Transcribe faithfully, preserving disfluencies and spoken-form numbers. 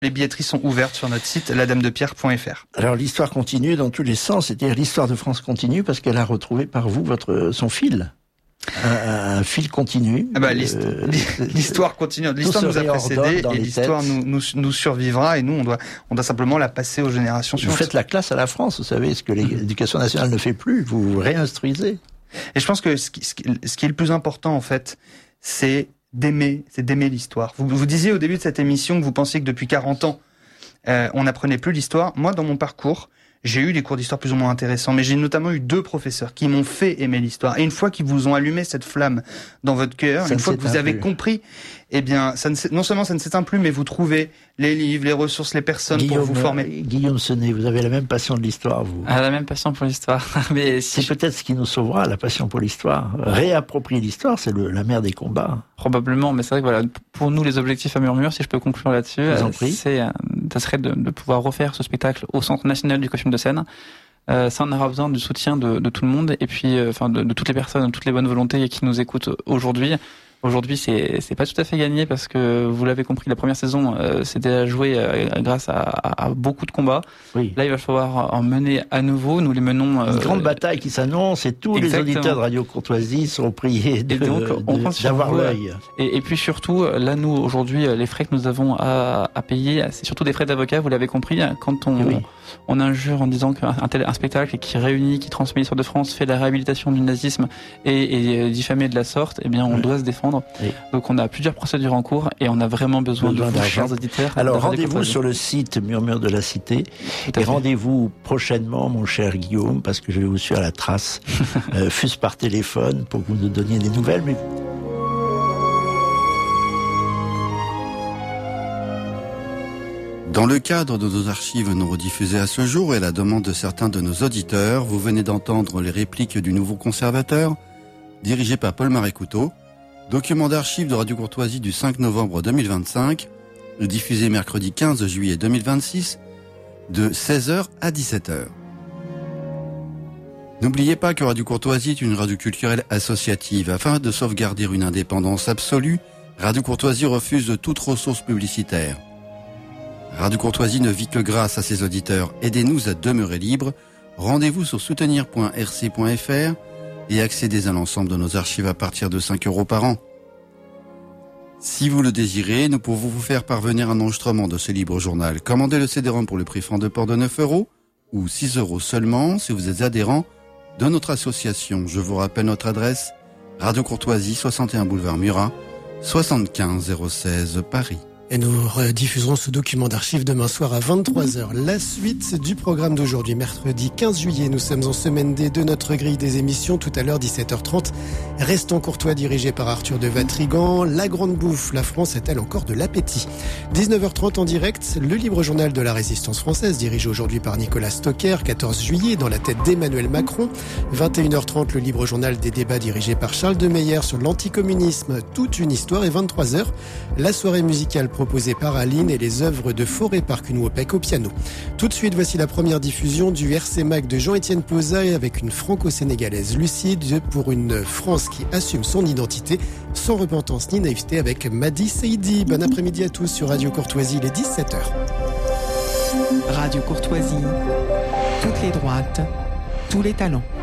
Les billetteries sont ouvertes sur notre site la dame de pierre point f r. Alors l'histoire continue dans tous les sens, c'est-à-dire l'histoire de France continue parce qu'elle a retrouvé par vous votre son fil. Un, un fil continu. Ah bah, l'histoire, euh, l'histoire continue. L'histoire nous a précédé et l'histoire nous, nous, nous survivra et nous on doit, on doit simplement la passer aux générations suivantes. Vous faites la classe à la France, vous savez, ce que l'éducation nationale ne fait plus, vous réinstruisez. Et je pense que ce qui, ce qui, ce qui est le plus important en fait, c'est d'aimer, c'est d'aimer l'histoire. Vous, vous disiez au début de cette émission que vous pensiez que depuis quarante ans, euh, on n'apprenait plus l'histoire. Moi, dans mon parcours, j'ai eu des cours d'histoire plus ou moins intéressants, mais j'ai notamment eu deux professeurs qui m'ont fait aimer l'histoire. Et une fois qu'ils vous ont allumé cette flamme dans votre cœur, ça une fois que vous avez plus. compris, eh bien, ça ne, non seulement ça ne s'éteint plus, mais vous trouvez les livres, les ressources, les personnes Guillaume, pour vous former. Guillaume Senet, vous avez la même passion de l'histoire, vous. Ah, la même passion pour l'histoire. Mais si c'est je... peut-être ce qui nous sauvera, la passion pour l'histoire. Réapproprier l'histoire, c'est le, la mère des combats. Probablement, mais c'est vrai que voilà, pour nous, les objectifs à Murmure, si je peux conclure là-dessus, euh, c'est, euh, ça serait de, de pouvoir refaire ce spectacle au Centre national du costume de scène. Euh, ça, on aura besoin du soutien de, de tout le monde et puis, euh, enfin, de, de toutes les personnes, de toutes les bonnes volontés qui nous écoutent aujourd'hui. Aujourd'hui, c'est c'est pas tout à fait gagné parce que vous l'avez compris, la première saison, euh, c'était à jouer euh, grâce à, à, à beaucoup de combats. Oui. Là, il va falloir en mener à nouveau. Nous les menons. Euh, Une grande bataille qui s'annonce et tous exactement. Les auditeurs de Radio Courtoisie sont priés de, et donc, on de, pense d'avoir l'œil. Et, et puis surtout, là, nous aujourd'hui, les frais que nous avons à, à payer, c'est surtout des frais d'avocat. Vous l'avez compris, quand on oui. on injure en disant qu'un tel un spectacle qui réunit, qui transmet l'histoire de France, fait la réhabilitation du nazisme et, et diffamé de la sorte, eh bien, on oui. doit se défendre. Oui. Donc on a plusieurs procédures en cours et on a vraiment besoin, besoin de vous, chers auditeurs. Alors rendez-vous sur le site Murmure de la Cité et rendez-vous prochainement, mon cher Guillaume, parce que je vais vous suivre à la trace, euh, fût-ce par téléphone, pour que vous nous donniez des nouvelles. Mais... Dans le cadre de nos archives non rediffusées à ce jour et à la demande de certains de nos auditeurs, vous venez d'entendre les répliques du Nouveau Conservateur, dirigé par Paul-Marie Couteau, document d'archives de Radio Courtoisie du cinq novembre deux mille vingt-cinq, diffusé mercredi quinze juillet deux mille vingt-six, de seize heures à dix-sept heures. N'oubliez pas que Radio Courtoisie est une radio culturelle associative. Afin de sauvegarder une indépendance absolue, Radio Courtoisie refuse toute ressource publicitaire. Radio Courtoisie ne vit que grâce à ses auditeurs. Aidez-nous à demeurer libres. Rendez-vous sur soutenir point r c point f r et accédez à l'ensemble de nos archives à partir de cinq euros par an. Si vous le désirez, nous pouvons vous faire parvenir un enregistrement de ce libre journal. Commandez le C D-ROM pour le prix franc de port de neuf euros ou six euros seulement si vous êtes adhérent de notre association. Je vous rappelle notre adresse, Radio Courtoisie, soixante et un boulevard Murat, soixante-quinze zéro seize Paris. Et nous rediffuserons ce document d'archives demain soir à vingt-trois heures. La suite du programme d'aujourd'hui, mercredi quinze juillet. Nous sommes en semaine D de notre grille des émissions. Tout à l'heure, dix-sept heures trente. Restons courtois, dirigé par Arthur de Vatrigan. La grande bouffe, la France a-t-elle encore de l'appétit? dix-neuf heures trente en direct, le libre journal de la résistance française, dirigé aujourd'hui par Nicolas Stocker. quatorze juillet, dans la tête d'Emmanuel Macron. vingt et une heures trente, le libre journal des débats, dirigé par Charles de Meyer sur l'anticommunisme. Toute une histoire. Et vingt-trois heures, la soirée musicale proposée par Aline et les œuvres de Forêt Park Nuopec au piano. Tout de suite, voici la première diffusion du R C Mac de Jean-Étienne Poza avec une franco-sénégalaise lucide pour une France qui assume son identité sans repentance ni naïveté avec Madi Seidi. Bon après-midi à tous sur Radio Courtoisie, il est dix-sept heures. Radio Courtoisie, toutes les droites, tous les talents.